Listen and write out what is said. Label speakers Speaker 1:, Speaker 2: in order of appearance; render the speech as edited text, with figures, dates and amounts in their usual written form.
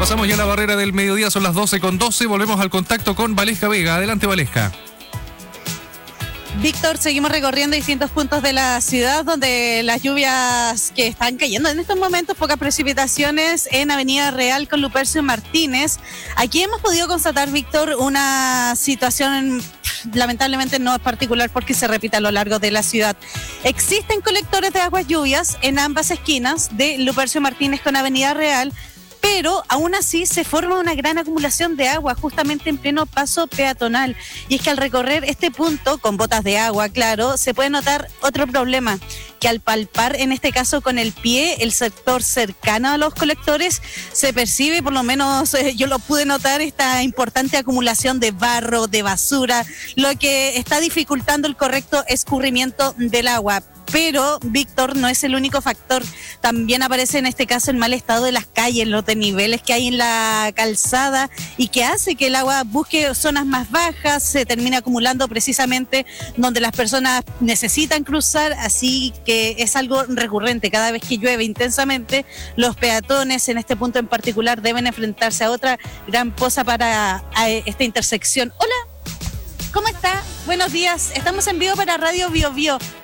Speaker 1: Pasamos ya la barrera del mediodía, son las 12:12. Volvemos al contacto con Valesca Vega. Adelante, Valesca.
Speaker 2: Víctor, seguimos recorriendo distintos puntos de la ciudad donde las lluvias que están cayendo en estos momentos, pocas precipitaciones en Avenida Real con Lupercio Martínez. Aquí hemos podido constatar, Víctor, una situación lamentablemente no es particular porque se repite a lo largo de la ciudad. Existen colectores de aguas lluvias en ambas esquinas de Lupercio Martínez con Avenida Real, pero aún así se forma una gran acumulación de agua justamente en pleno paso peatonal. Y es que al recorrer este punto, con botas de agua, claro, se puede notar otro problema, que al palpar, en este caso con el pie, el sector cercano a los colectores, se percibe, por lo menos yo lo pude notar, esta importante acumulación de barro, de basura, lo que está dificultando el correcto escurrimiento del agua. Pero, Víctor, no es el único factor. También aparece en este caso el mal estado de las calles, los desniveles que hay en la calzada y que hace que el agua busque zonas más bajas, se termina acumulando precisamente donde las personas necesitan cruzar, así que es algo recurrente. Cada vez que llueve intensamente, los peatones en este punto en particular deben enfrentarse a otra gran poza para esta intersección. Hola, ¿cómo está? Buenos días, estamos en vivo para Radio Bio Bio.